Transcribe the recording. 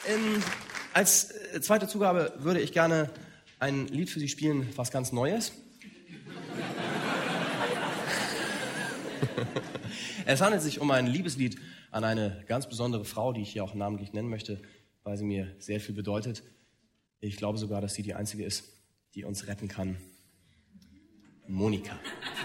Als zweite Zugabe würde ich gerne ein Lied für Sie spielen, was ganz Neues. Es handelt sich um ein Liebeslied an eine ganz besondere Frau, die ich hier auch namentlich nennen möchte, weil sie mir sehr viel bedeutet. Ich glaube sogar, dass sie die einzige ist, die uns retten kann. Monika.